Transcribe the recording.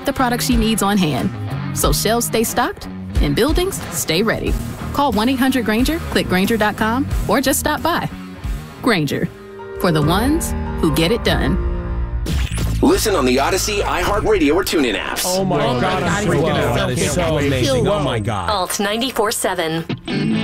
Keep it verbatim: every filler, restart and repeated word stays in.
the products she needs on hand. So shelves stay stocked and buildings stay ready. Call one eight hundred Grainger, click Grainger dot com, or just stop by. Grainger, for the ones who get it done. Listen on the Odyssey, iHeartRadio, or TuneIn apps. Oh my God, I'm freaking out. That is so amazing. Oh my God. Alt ninety-four seven.